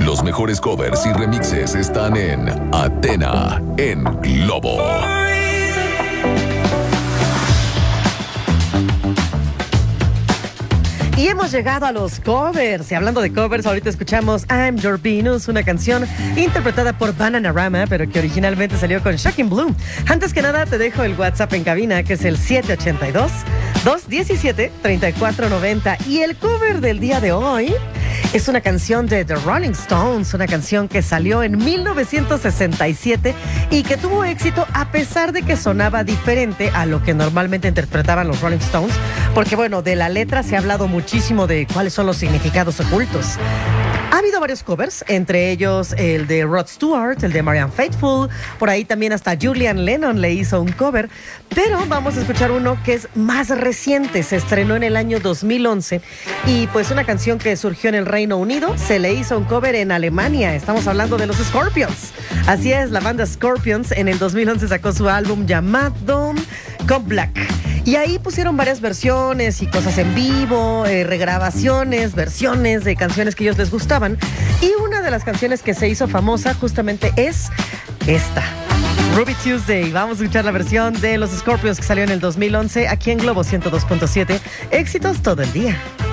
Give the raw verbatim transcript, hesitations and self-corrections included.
Los mejores covers y remixes están en Athena, en Globo. Y hemos llegado a los covers. Y hablando de covers, ahorita escuchamos I'm Your Venus, una canción interpretada por Bananarama, pero que originalmente salió con Shocking Blue. Antes que nada, te dejo el WhatsApp en cabina, que es el siete ocho dos, dos uno siete, tres cuatro nueve cero. Y el cover del día de hoy es una canción de The Rolling Stones, una canción que salió en mil novecientos sesenta y siete y que tuvo éxito a pesar de que sonaba diferente a lo que normalmente interpretaban los Rolling Stones, porque bueno, de la letra se ha hablado muchísimo de cuáles son los significados ocultos. Ha habido varios covers, entre ellos el de Rod Stewart, el de Marianne Faithfull, por ahí también hasta Julian Lennon le hizo un cover, pero vamos a escuchar uno que es más reciente, se estrenó en el año dos mil once y pues una canción que surgió en el Reino Unido, se le hizo un cover en Alemania, estamos hablando de los Scorpions. Así es, la banda Scorpions en el dos mil once sacó su álbum llamado Come Black. Y ahí pusieron varias versiones y cosas en vivo, eh, regrabaciones, versiones de canciones que a ellos les gustaban. Y una de las canciones que se hizo famosa justamente es esta, Ruby Tuesday. Vamos a escuchar la versión de los Scorpions que salió en el dos mil once aquí en Globo ciento dos punto siete. Éxitos todo el día.